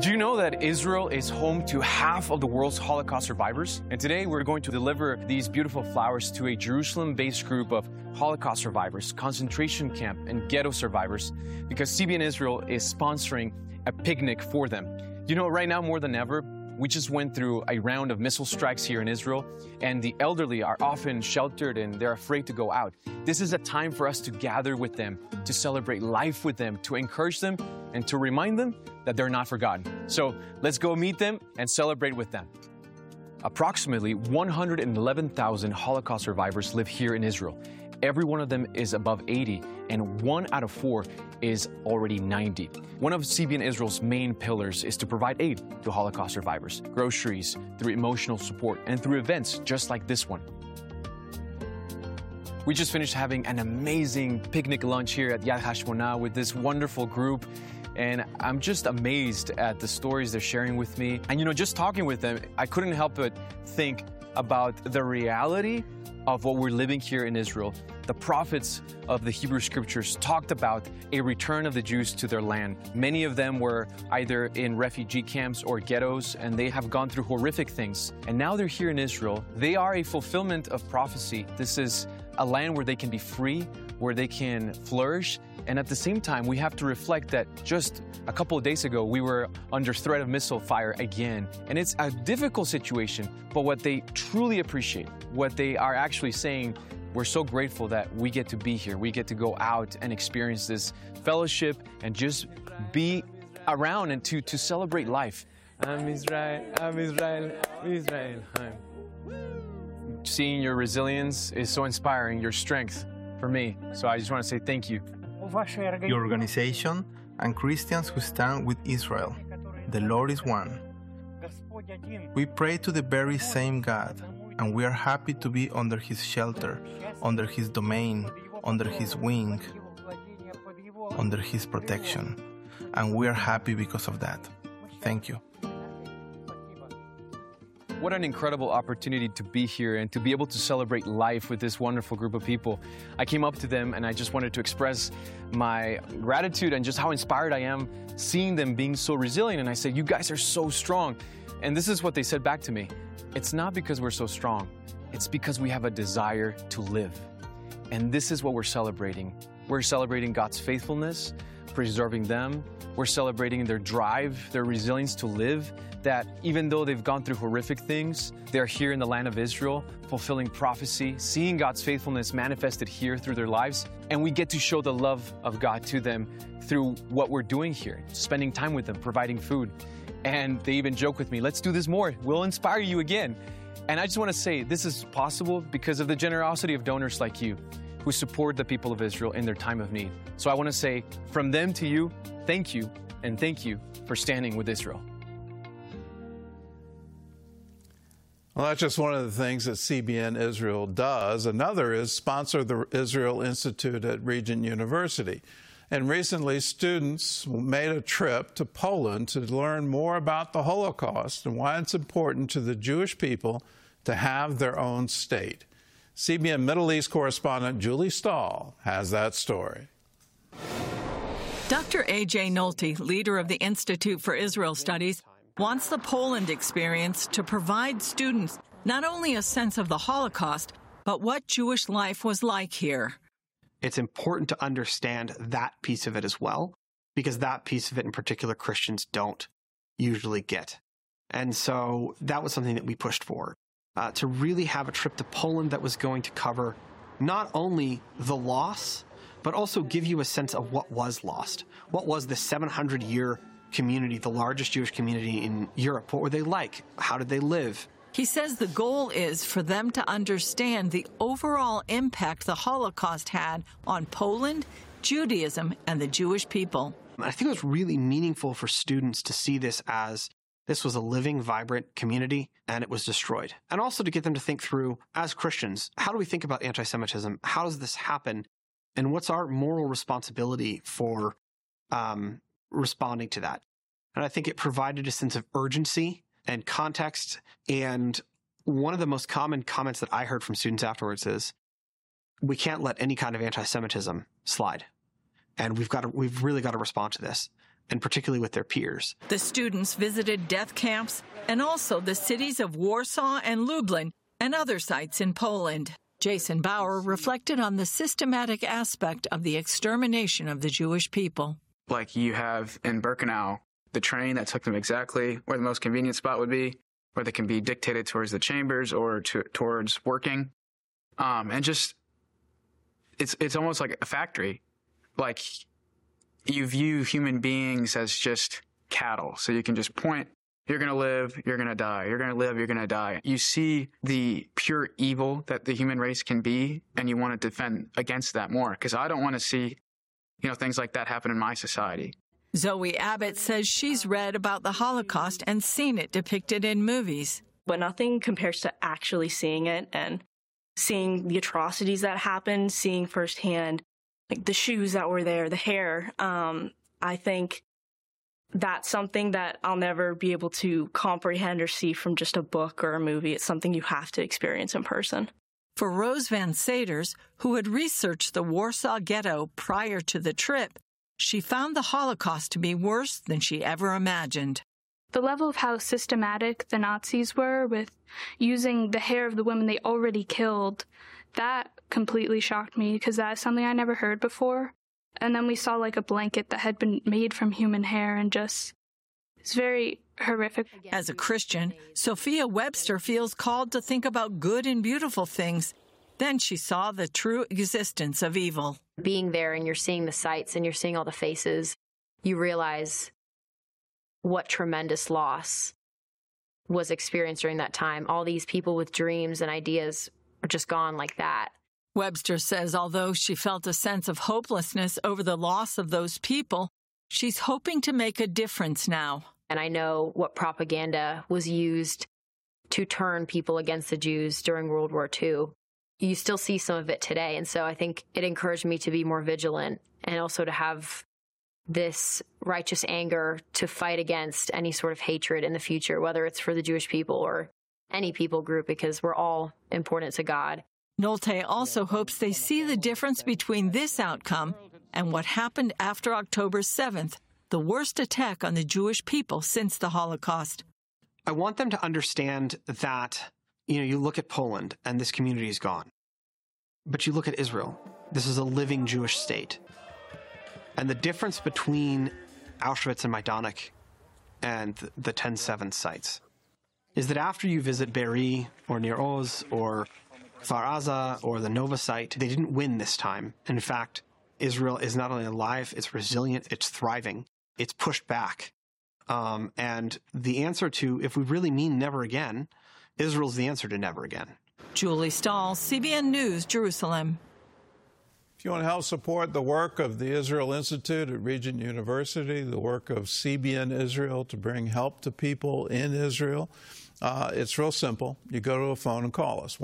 Did you know that Israel is home to half of the world's Holocaust survivors? And today we're going to deliver these beautiful flowers to a Jerusalem-based group of Holocaust survivors, concentration camp and ghetto survivors, because CBN Israel is sponsoring a picnic for them. You know, right now more than ever, we just went through a round of missile strikes here in Israel, and the elderly are often sheltered and they're afraid to go out. This is a time for us to gather with them, to celebrate life with them, to encourage them, and to remind them that they're not forgotten. So let's go meet them and celebrate with them. Approximately 111,000 Holocaust survivors live here in Israel. Every one of them is above 80, and 1 out of 4 is already 90. One of CBN Israel's main pillars is to provide aid to Holocaust survivors, groceries, through emotional support, and through events just like this one. We just finished having an amazing picnic lunch here at Yad HaShmona with this wonderful group, and I'm just amazed at the stories they're sharing with me. And you know, just talking with them, I couldn't help but think about the reality of what we're living here in Israel. The prophets of the Hebrew Scriptures talked about a return of the Jews to their land. Many of them were either in refugee camps or ghettos, and they have gone through horrific things. And now they're here in Israel. They are a fulfillment of prophecy. This is a land where they can be free, where they can flourish. And at the same time, we have to reflect that just a couple of days ago, we were under threat of missile fire again. And it's a difficult situation, but what they truly appreciate, what they are actually saying, we're so grateful that we get to be here. We get to go out and experience this fellowship and just be around and to celebrate life. Am Israel, Am Israel, Am Israel. Seeing your resilience is so inspiring, your strength for me. So I just want to say thank you. Your organization and Christians who stand with Israel. The Lord is one. We pray to the very same God, and we are happy to be under His shelter, under His domain, under His wing, under His protection. And we are happy because of that. Thank you. What an incredible opportunity to be here and to be able to celebrate life with this wonderful group of people. I came up to them and I just wanted to express my gratitude and just how inspired I am seeing them being so resilient. And I said, you guys are so strong. And this is what they said back to me. It's not because we're so strong. It's because we have a desire to live. And this is what we're celebrating. We're celebrating God's faithfulness, preserving them. We're celebrating their drive, their resilience to live, that even though they've gone through horrific things, they're here in the land of Israel, fulfilling prophecy, seeing God's faithfulness manifested here through their lives. And we get to show the love of God to them through what we're doing here, spending time with them, providing food. And they even joke with me, let's do this more. We'll inspire you again. And I just want to say this is possible because of the generosity of donors like you who support the people of Israel in their time of need. So I want to say from them to you, and thank you for standing with Israel. Well, that's just one of the things that CBN Israel does. Another is sponsor the Israel Institute at Regent University. And recently, students made a trip to Poland to learn more about the Holocaust and why it's important to the Jewish people to have their own state. CBN Middle East correspondent Julie Stahl has that story. Dr. A.J. Nolte, leader of the Institute for Israel Studies, wants the Poland experience to provide students not only a sense of the Holocaust, but what Jewish life was like here. It's important to understand that piece of it as well, because that piece of it in particular Christians don't usually get. And so that was something that we pushed for, to really have a trip to Poland that was going to cover not only the loss, but also give you a sense of what was lost. What was the 700-year community, the largest Jewish community in Europe? What were they like? How did they live? He says the goal is for them to understand the overall impact the Holocaust had on Poland, Judaism, and the Jewish people. I think it was really meaningful for students to see this as this was a living, vibrant community, and it was destroyed. And also to get them to think through, as Christians, how do we think about anti-Semitism? How does this happen? And what's our moral responsibility for responding to that? And I think it provided a sense of urgency and context. And one of the most common comments that I heard from students afterwards is, we can't let any kind of anti-Semitism slide. And we've really got to respond to this. and particularly with their peers. The students visited death camps and also the cities of Warsaw and Lublin and other sites in Poland. Jason Bauer reflected on the systematic aspect of the extermination of the Jewish people. Like you have in Birkenau, the train that took them exactly where the most convenient spot would be, where they can be dictated towards the chambers or towards working. And just, it's almost like a factory. Like you view human beings as just cattle. So you can just point, you're going to live, you're going to die. You're going to live, you're going to die. You see the pure evil that the human race can be, and you want to defend against that more. Because I don't want to see, things like that happen in my society. Zoe Abbott says she's read about the Holocaust and seen it depicted in movies. But nothing compares to actually seeing it and seeing the atrocities that happened, seeing firsthand like the shoes that were there, the hair. I think that's something that I'll never be able to comprehend or see from just a book or a movie. It's something you have to experience in person. For Rose Van Saders, who had researched the Warsaw Ghetto prior to the trip, she found the Holocaust to be worse than she ever imagined. The level of how systematic the Nazis were with using the hair of the women they already killed, that completely shocked me because that is something I never heard before. And then we saw like a blanket that had been made from human hair and just, it's very horrific. As a Christian, Sophia Webster feels called to think about good and beautiful things. Then she saw the true existence of evil. Being there and you're seeing the sights and you're seeing all the faces, you realize what tremendous loss was experienced during that time. All these people with dreams and ideas are just gone like that. Webster says although she felt a sense of hopelessness over the loss of those people, she's hoping to make a difference now. And I know what propaganda was used to turn people against the Jews during World War II. You still see some of it today. And so I think it encouraged me to be more vigilant and also to have this righteous anger to fight against any sort of hatred in the future, whether it's for the Jewish people or any people group, because we're all important to God. Nolte also hopes they see the difference between this outcome and what happened after October 7th, the worst attack on the Jewish people since the Holocaust. I want them to understand that, you look at Poland and this community is gone. But you look at Israel. This is a living Jewish state. And the difference between Auschwitz and Majdanek and the 10/7 sites is that after you visit Be'eri or Nir Oz or Kfar Aza or the Nova site, they didn't win this time. In fact, Israel is not only alive, it's resilient, it's thriving, it's pushed back. And the answer to, if we really mean never again, Israel's the answer to never again. Julie Stahl, CBN News, Jerusalem. If you want to help support the work of the Israel Institute at Regent University, the work of CBN Israel to bring help to people in Israel, it's real simple. You go to a phone and call us,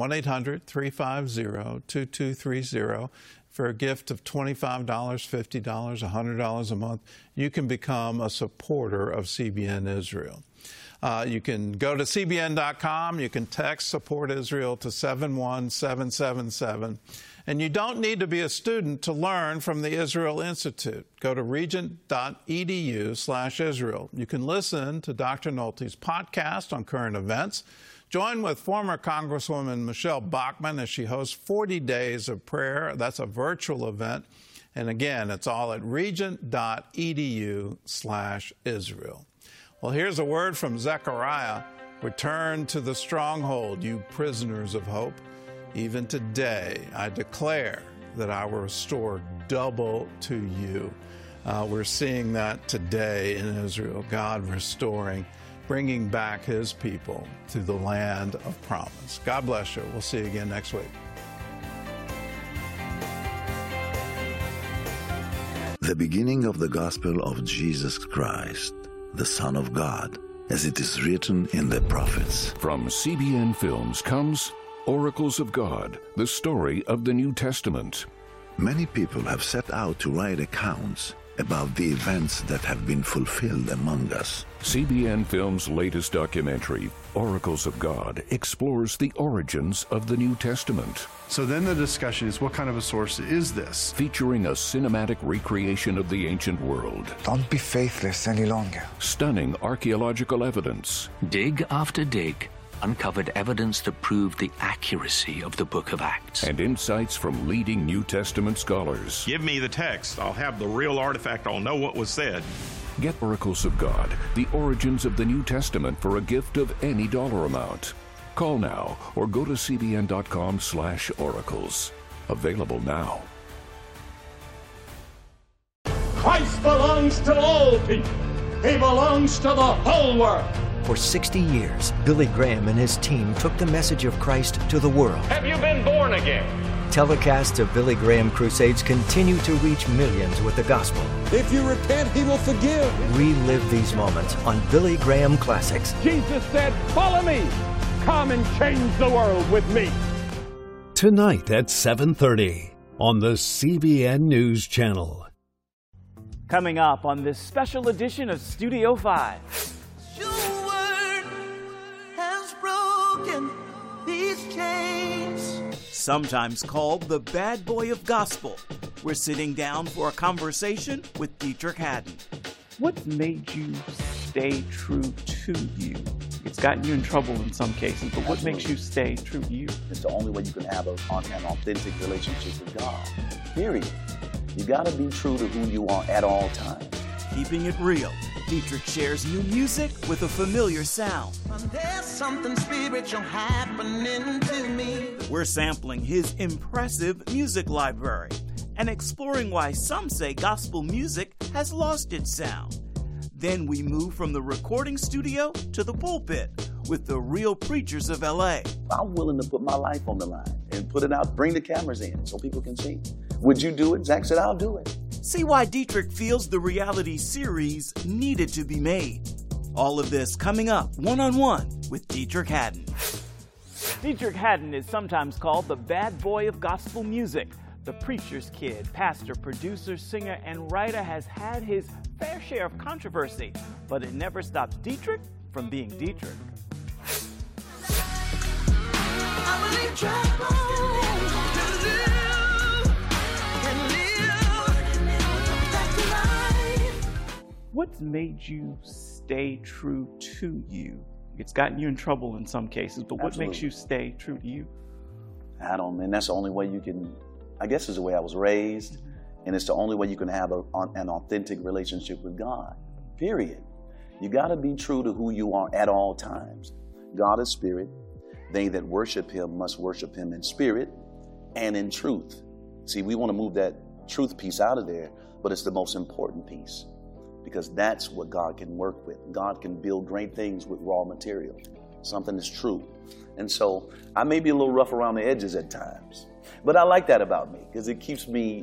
1-800-350-2230. For a gift of $25, $50, $100 a month, you can become a supporter of CBN Israel. You can go to cbn.com. You can text Support Israel to 71777. And you don't need to be a student to learn from the Israel Institute. Go to regent.edu/Israel. You can listen to Dr. Nolte's podcast on current events. Join with former Congresswoman Michelle Bachmann as she hosts 40 Days of Prayer. That's a virtual event. And again, it's all at regent.edu/Israel. Well, here's a word from Zechariah. Return to the stronghold, you prisoners of hope. Even today, I declare that I will restore double to you. We're seeing that today in Israel, God restoring, bringing back his people to the land of promise. God bless you. We'll see you again next week. The beginning of the gospel of Jesus Christ, the Son of God, as it is written in the prophets. From CBN Films comes Oracles of God, the story of the New Testament. Many people have set out to write accounts, about the events that have been fulfilled among us. CBN Films' latest documentary, Oracles of God, explores the origins of the New Testament. So then the discussion is, what kind of a source is this? Featuring a cinematic recreation of the ancient world. Don't be faithless any longer. Stunning archaeological evidence. Dig after dig uncovered evidence that proved the accuracy of the Book of Acts. And insights from leading New Testament scholars. Give me the text. I'll have the real artifact. I'll know what was said. Get Oracles of God, the origins of the New Testament for a gift of any dollar amount. Call now or go to cbn.com/oracles. Available now. Christ belongs to all people. He belongs to the whole world. For 60 years, Billy Graham and his team took the message of Christ to the world. Have you been born again? Telecasts of Billy Graham crusades continue to reach millions with the gospel. If you repent, he will forgive. Relive these moments on Billy Graham Classics. Jesus said, "Follow me. Come and change the world with me." Tonight at 7:30 on the CBN News Channel. Coming up on this special edition of Studio 5. Sometimes called the bad boy of gospel, we're sitting down for a conversation with Dietrich Haddon. What made you stay true to you? It's gotten you in trouble in some cases, but what makes you stay true to you? It's the only way you can have an authentic relationship with God, period. You gotta be true to who you are at all times. Keeping it real, Dietrich shares new music with a familiar sound. There's something spiritual happening to me. We're sampling his impressive music library and exploring why some say gospel music has lost its sound. Then we move from the recording studio to the pulpit with the real preachers of LA. I'm willing to put my life on the line and put it out, bring the cameras in so people can see. Would you do it? Zach said, I'll do it. See why Dietrich feels the reality series needed to be made. All of this coming up one-on-one with Dietrich Haddon. Dietrich Haddon is sometimes called the bad boy of gospel music. The preacher's kid, pastor, producer, singer, and writer has had his fair share of controversy, but it never stops Dietrich from being Dietrich. What's made you stay true to you? It's gotten you in trouble in some cases, but what makes you stay true to you? And that's the only way you can, I guess it's the way I was raised, and it's the only way you can have an authentic relationship with God, period. You got to be true to who you are at all times. God is spirit. They that worship him must worship him in spirit and in truth. See, we want to move that truth piece out of there, but it's the most important piece, because that's what God can work with. God can build great things with raw material, something that's true. And so I may be a little rough around the edges at times, but I like that about me because it keeps me,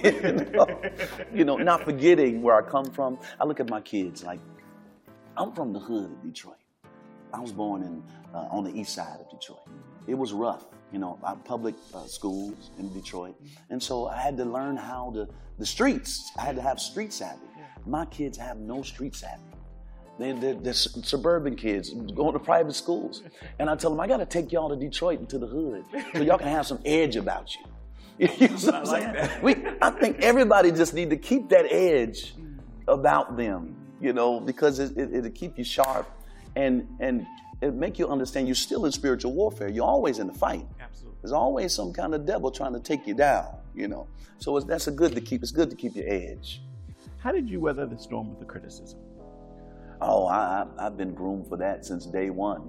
not forgetting where I come from. I look at my kids like, I'm from the hood of Detroit. I was born on the east side of Detroit. It was rough, public schools in Detroit. And so I had to learn how the streets, I had to have street savvy. My kids have no street savvy. They're suburban kids going to private schools. And I tell them, I got to take y'all to Detroit and to the hood so y'all can have some edge about you. You know what I'm saying? I think everybody just need to keep that edge about them, because it'll keep you sharp and it make you understand you're still in spiritual warfare. You're always in the fight. Absolutely. There's always some kind of devil trying to take you down, So it's good to keep your edge. How did you weather the storm of the criticism? Oh, I've been groomed for that since day one.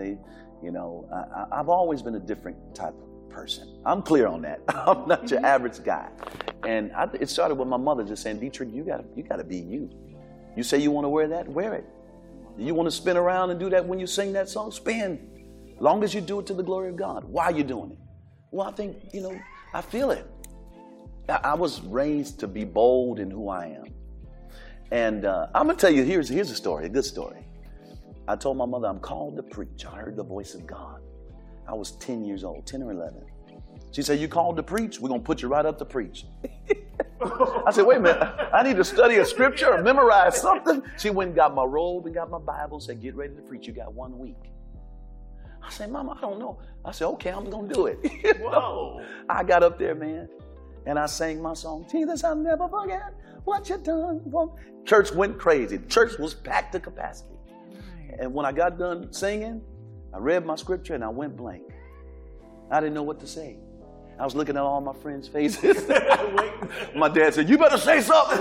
I've always been a different type of person. I'm clear on that. I'm not your average guy. And it started with my mother just saying, Dietrich, you gotta be you. You say you want to wear that, wear it. You want to spin around and do that when you sing that song, spin. Long as you do it to the glory of God. Why are you doing it? Well, I think, I feel it. I was raised to be bold in who I am. And I'm going to tell you, here's a story, a good story. I told my mother, I'm called to preach. I heard the voice of God. I was 10 years old, 10 or 11. She said, you called to preach? We're going to put you right up to preach. I said, wait a minute. I need to study a scripture or memorize something. She went and got my robe and got my Bible, said, get ready to preach. You got 1 week. I said, Mama, I don't know. I said, okay, I'm going to do it. Whoa. I got up there, man, and I sang my song, Jesus, I'll never forget what you done. Church went crazy. Church was packed to capacity. And when I got done singing, I read my scripture and I went blank. I didn't know what to say. I was looking at all my friends' faces. My dad said, you better say something.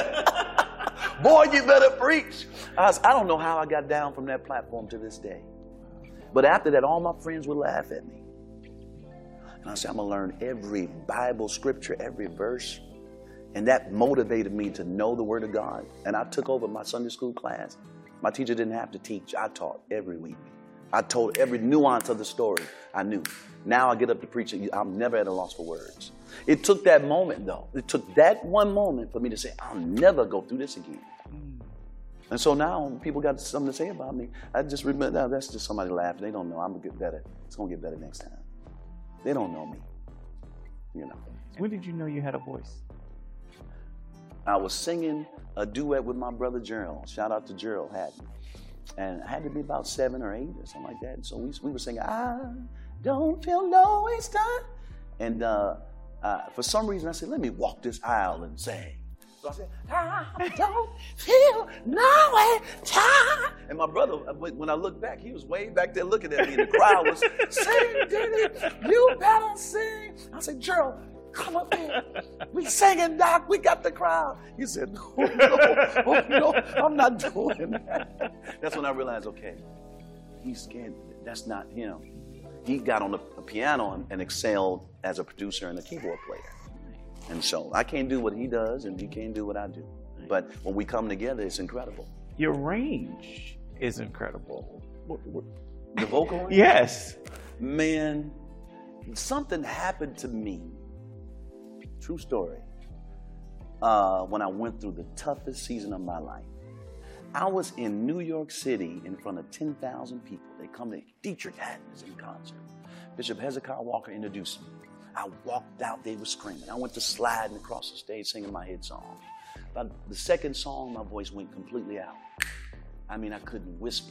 Boy, you better preach. I don't know how I got down from that platform to this day. But after that, all my friends would laugh at me. And I said, I'm going to learn every Bible scripture, every verse. And that motivated me to know the Word of God. And I took over my Sunday school class. My teacher didn't have to teach. I taught every week. I told every nuance of the story I knew. Now I get up to preach. I'm never at a loss for words. It took that moment, though. It took that one moment for me to say, I'll never go through this again. And so now people got something to say about me. I just remember, that's just somebody laughing. They don't know. I'm going to get better. It's going to get better next time. They don't know me. You know. When did you know you had a voice? I was singing a duet with my brother Gerald. Shout out to Gerald Hatton. And I had to be about 7 or 8 or something like that. And so we were singing, I don't feel no waste time. And for some reason I said, let me walk this aisle and sing. So I said, I don't feel no waste time. And my brother, when I looked back, he was way back there looking at me. And the crowd was, sing, Diddy, you better sing. I said, Gerald, come up here. We singing, Doc. We got the crowd. He said, no, I'm not doing that. That's when I realized, okay, he's scared. That's not him. He got on the piano and excelled as a producer and a keyboard player. And so I can't do what he does, and he can't do what I do. But when we come together, it's incredible. Your range is incredible. The vocal range? Yes. Man, something happened to me. True story. When I went through the toughest season of my life. I was in New York City in front of 10,000 people. They come to Dietrich Haddon is in concert. Bishop Hezekiah Walker introduced me. I walked out, they were screaming. I went to sliding across the stage singing my hit song. By the second song, my voice went completely out. I mean, I couldn't whisper.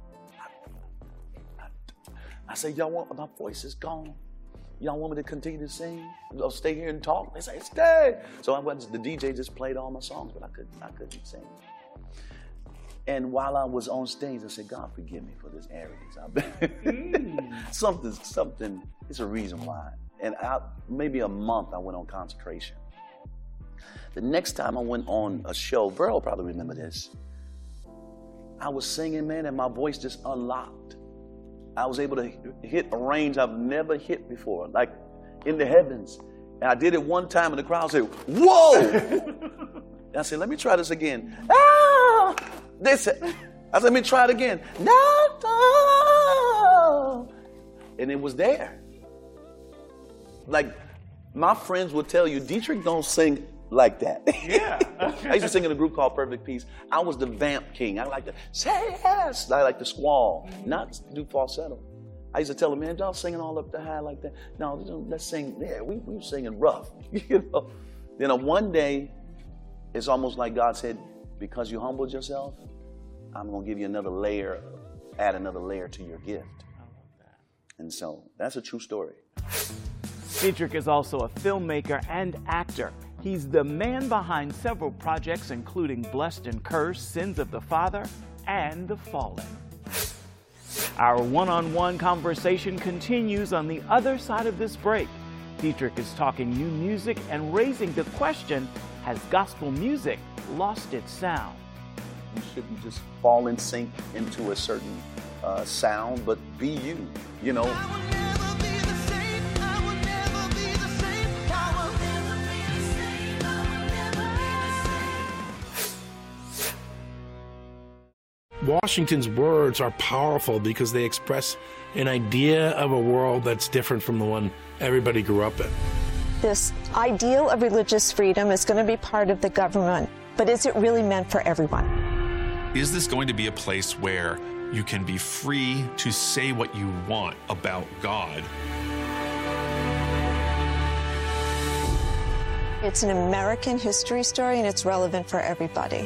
I said, y'all want, my voice is gone. Y'all want me to continue to sing? Or stay here and talk? They say, stay. So the DJ just played all my songs, but I couldn't sing. And while I was on stage, I said, God, forgive me for this arrogance. Something, it's a reason why. And maybe a month I went on consecration. The next time I went on a show, Verl probably remember this. I was singing, man, and my voice just unlocked. I was able to hit a range I've never hit before, like in the heavens. And I did it one time, and the crowd said, whoa! And I said, let me try this again. Ah! They said, I said, let me try it again. No! And it was there. Like, my friends would tell you, Dietrich don't sing like that. Yeah. I used to sing in a group called Perfect Peace. I was the vamp king. I like to say yes. I like to squall, not do falsetto. I used to tell them, man, y'all singing all up the high like that. No, let's sing there. We were singing rough. You know. Then one day, it's almost like God said, because you humbled yourself, I'm going to give you another layer, add another layer to your gift. I love that. And so that's a true story. Dietrich is also a filmmaker and actor. He's the man behind several projects, including Blessed and Cursed, Sins of the Father, and The Fallen. Our one-on-one conversation continues on the other side of this break. Dietrich is talking new music and raising the question, has gospel music lost its sound? You shouldn't just fall in sync into a certain sound, but be you, you know. Washington's words are powerful because they express an idea of a world that's different from the one everybody grew up in. This ideal of religious freedom is going to be part of the government, but is it really meant for everyone? Is this going to be a place where you can be free to say what you want about God? It's an American history story, and it's relevant for everybody.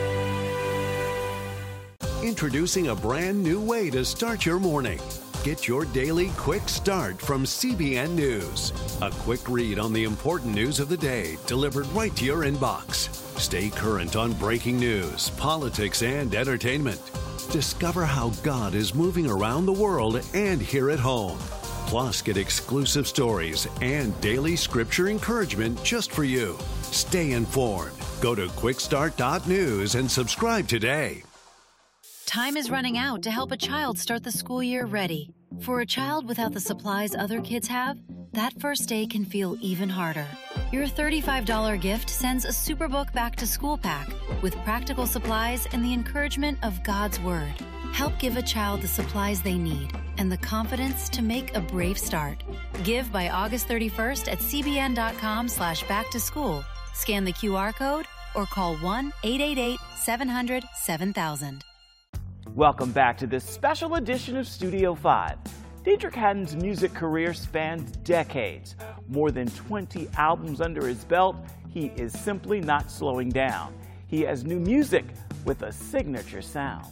Introducing a brand new way to start your morning. Get your daily quick start from CBN News. A quick read on the important news of the day delivered right to your inbox. Stay current on breaking news, politics, and entertainment. Discover how God is moving around the world and here at home. Plus, get exclusive stories and daily scripture encouragement just for you. Stay informed. Go to quickstart.news and subscribe today. Time is running out to help a child start the school year ready. For a child without the supplies other kids have, that first day can feel even harder. Your $35 gift sends a Superbook Back to School pack with practical supplies and the encouragement of God's Word. Help give a child the supplies they need and the confidence to make a brave start. Give by August 31st at cbn.com/backtoschool. Scan the QR code or call 1-888-700-7000. Welcome back to this special edition of Studio 5. Deitrick Haddon's music career spans decades. More than 20 albums under his belt, he is simply not slowing down. He has new music with a signature sound.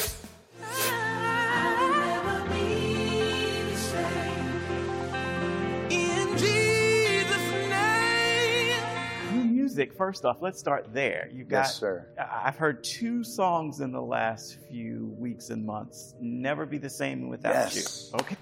First off, let's start there. You got, yes, sir. I've heard 2 songs in the last few weeks and months. Never Be the Same Without You. Okay.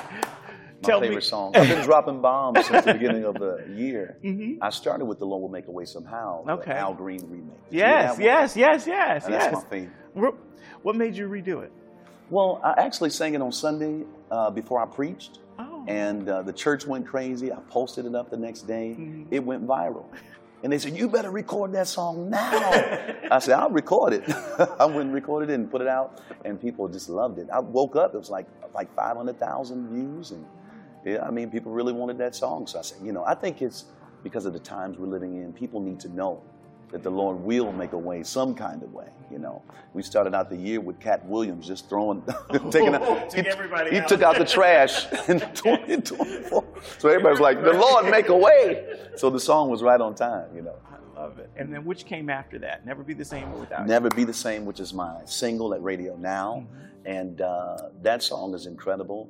My favorite song. I've been dropping bombs since the beginning of the year. I started with The Lord Will Make a Way Somehow, the Al Green remake. Yes. That's my favorite. What made you redo it? Well, I actually sang it on Sunday before I preached. And the church went crazy. I posted it up the next day. It went viral. And they said, you better record that song now. I said, I'll record it. I went and recorded it and put it out, and people just loved it. I woke up, it was like 500,000 views, and yeah, I mean, people really wanted that song. So I said, I think it's because of the times we're living in. People need to know that the Lord will make a way some kind of way, We started out the year with Cat Williams just throwing, taking out, he took out the trash in 2024. So everybody's like, the Lord make a way. So the song was right on time, I love it. And then which came after that? Never Be the Same Without You. Never Be the Same, which is my single at Radio Now. And that song is incredible.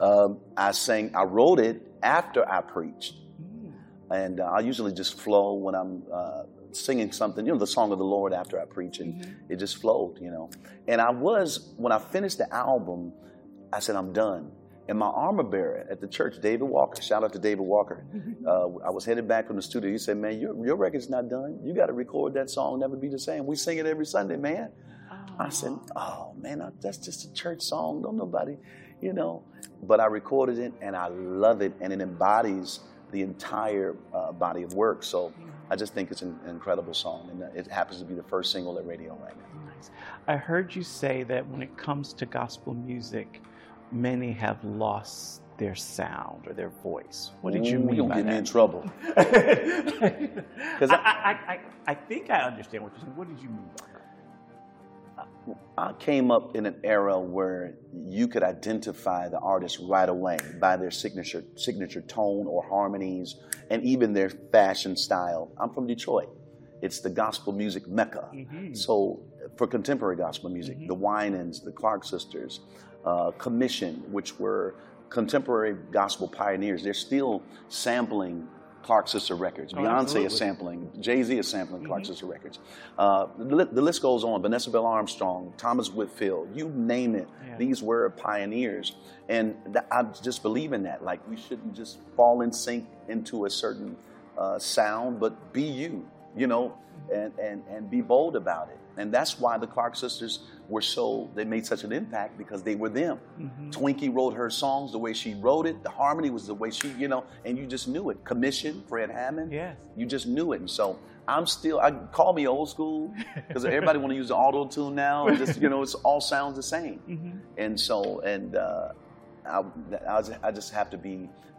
I wrote it after I preached. And I usually just flow when I'm singing something, the song of the Lord after I preach, and it just flowed, And when I finished the album, I said, I'm done. And my armor bearer at the church, David Walker, shout out to David Walker, I was headed back from the studio. He said, man, your record's not done. You got to record that song, Never Be the Same. We sing it every Sunday, man. I said, oh, man, that's just a church song. Don't nobody, But I recorded it, and I love it, and it embodies the entire body of work. So I just think it's an incredible song, and it happens to be the first single at radio right now. Nice. I heard you say that when it comes to gospel music, many have lost their sound or their voice. What did you mean by that? Don't get me in trouble. Because I think I understand what you're saying. What did you mean by that? I came up in an era where you could identify the artist right away by their signature tone or harmonies, and even their fashion style. I'm from Detroit. It's the gospel music mecca. So for contemporary gospel music, the Winans, the Clark Sisters, Commission, which were contemporary gospel pioneers, they're still sampling Clark Sister records. Beyonce is sampling. Jay-Z is sampling Clark Sister records. The list goes on. Vanessa Bell Armstrong, Thomas Whitfield, you name it. Yeah. These were pioneers. And I just believe in that. Like, we shouldn't just fall in sync into a certain sound, but be you, and be bold about it. And that's why the Clark Sisters they made such an impact, because they were them. Twinkie wrote her songs the way she wrote it. The harmony was the way she, and you just knew it. Commission, Fred Hammond. Yes. You just knew it. And so I call me old school, because everybody want to use the auto-tune now. And just, it's all sounds the same. And so, I just have to be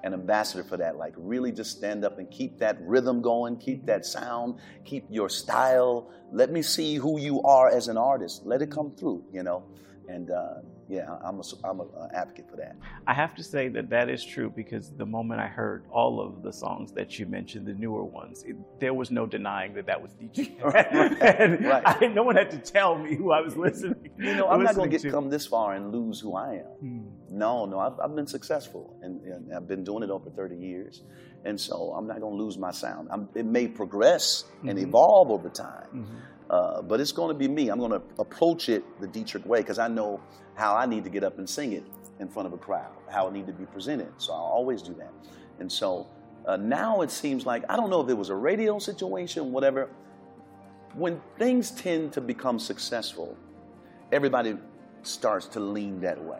an ambassador for that. Like really just stand up and keep that rhythm going, keep that sound, keep your style. Let me see who you are as an artist. Let it come through, you know. And yeah, I'm an advocate for that. I have to say that is true, because the moment I heard all of the songs that you mentioned, the newer ones, there was no denying that was DJ. Right. No one had to tell me who I was listening. You know, I'm not going to come this far and lose who I am. No, I've been successful, and I've been doing it over 30 years, and so I'm not going to lose my sound. It may progress and evolve over time. But it's going to be me. I'm going to approach it the Dietrich way, because I know how I need to get up and sing it in front of a crowd, how it need to be presented. So I'll always do that. And so now it seems like, I don't know if it was a radio situation, whatever, when things tend to become successful, everybody starts to lean that way.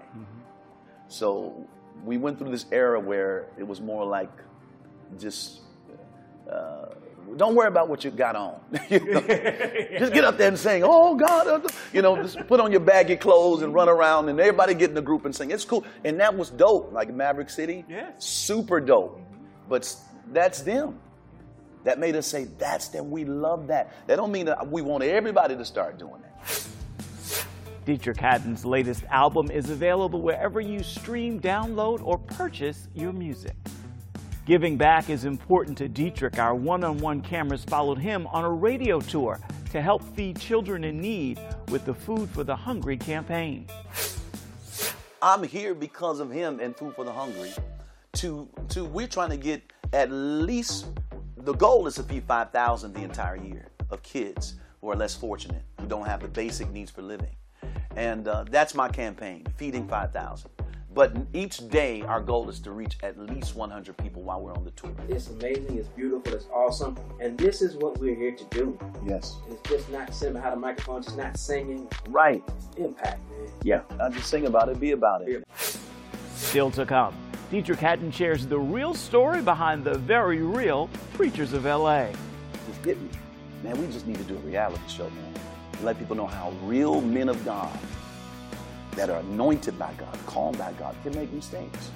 So we went through this era where it was more like just... don't worry about what you got on. Just get up there and sing, oh God, you know, just put on your baggy clothes and run around and everybody get in a group and sing. It's cool. And that was dope, like Maverick City. Super dope. But that's them. That made us say, that's them. We love that. That don't mean that we want everybody to start doing that. Dietrich Haddon's latest album is available wherever you stream, download, or purchase your music. Giving back is important to Dietrich. Our one-on-one cameras followed him on a radio tour to help feed children in need with the Food for the Hungry campaign. I'm here because of him and Food for the Hungry. We're trying to get at least, the goal is to feed 5,000 the entire year of kids who are less fortunate, who don't have the basic needs for living. And that's my campaign, feeding 5,000. But each day, our goal is to reach at least 100 people while we're on the tour. It's amazing, it's beautiful, it's awesome, and this is what we're here to do. Yes. It's just not sitting behind a microphone, just not singing. Right. It's impact, man. Yeah. Not just sing about it, be about it. Still to come, Dietrich Haddon shares the real story behind the very real Preachers of L.A. Just get me. Man, we just need to do a reality show, man. To let people know how real men of God that are anointed by God, called by God, can make mistakes.